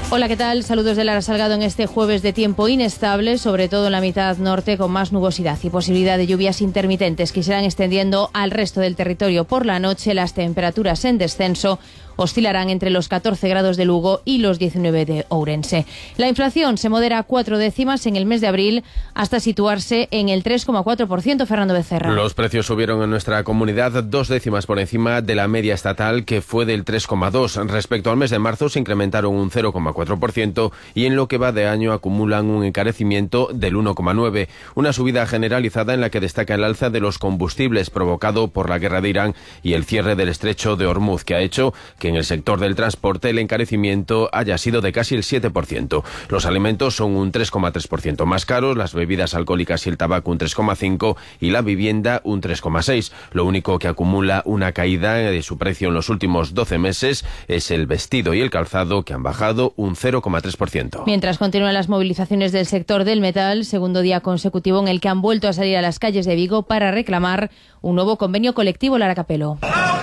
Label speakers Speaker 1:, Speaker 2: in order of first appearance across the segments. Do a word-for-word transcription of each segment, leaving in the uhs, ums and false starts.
Speaker 1: Hola, ¿qué tal? Saludos de Lara Salgado en este jueves de tiempo inestable, sobre todo en la mitad norte, con más nubosidad y posibilidad de lluvias intermitentes que se irán extendiendo al resto del territorio. Por la noche, las temperaturas en descenso oscilarán entre los catorce grados de Lugo y los diecinueve de Ourense. La inflación se modera a cuatro décimas en el mes de abril hasta situarse en el tres coma cuatro por ciento. Fernando Becerra.
Speaker 2: Los precios subieron en nuestra comunidad dos décimas por encima de la media estatal, que fue del tres coma dos. Respecto al mes de marzo se incrementaron un cero coma cuatro por ciento y en lo que va de año acumulan un encarecimiento del uno coma nueve por ciento. Una subida generalizada en la que destaca el alza de los combustibles provocado por la guerra de Irán y el cierre del estrecho de Hormuz, que ha hecho que en el sector del transporte el encarecimiento haya sido de casi el siete por ciento. Los alimentos son un tres coma tres por ciento más caros, las bebidas alcohólicas y el tabaco un tres coma cinco por ciento y la vivienda un tres coma seis por ciento. Lo único que acumula una caída de su precio en los últimos doce meses es el vestido y el calzado, que han bajado un cero coma tres por ciento.
Speaker 1: Mientras continúan las movilizaciones del sector del metal, segundo día consecutivo en el que han vuelto a salir a las calles de Vigo para reclamar un nuevo convenio colectivo. Lara Capelo.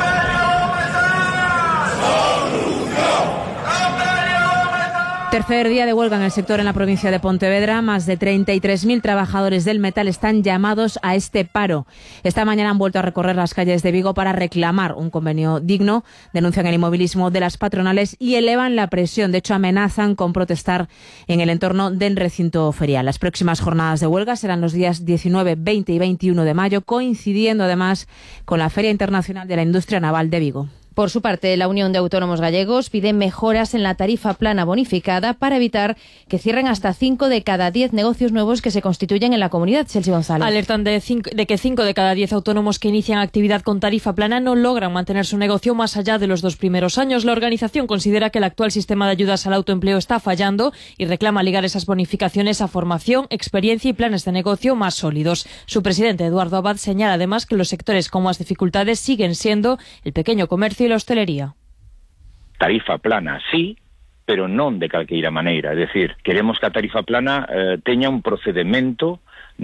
Speaker 3: Tercer día de huelga en el sector en la provincia de Pontevedra. Más de treinta y tres mil trabajadores del metal están llamados a este paro. Esta mañana han vuelto a recorrer las calles de Vigo para reclamar un convenio digno. Denuncian el inmovilismo de las patronales y elevan la presión. De hecho, amenazan con protestar en el entorno del recinto ferial. Las próximas jornadas de huelga serán los días diecinueve, veinte y veintiuno de mayo, coincidiendo además con la Feria Internacional de la Industria Naval de Vigo.
Speaker 1: Por su parte, la Unión de Autónomos Gallegos pide mejoras en la tarifa plana bonificada para evitar que cierren hasta cinco de cada diez negocios nuevos que se constituyen en la comunidad. Chelsea González.
Speaker 4: Alertan de, cinco, de que cinco de cada diez autónomos que inician actividad con tarifa plana no logran mantener su negocio más allá de los dos primeros años. La organización considera que el actual sistema de ayudas al autoempleo está fallando y reclama ligar esas bonificaciones a formación, experiencia y planes de negocio más sólidos. Su presidente, Eduardo Abad, señala además que los sectores con más dificultades siguen siendo el pequeño comercio y la hostelería.
Speaker 5: Tarifa plana, sí, pero non de calqueira maneira. É dicir, queremos que a tarifa plana eh, teña un procedimento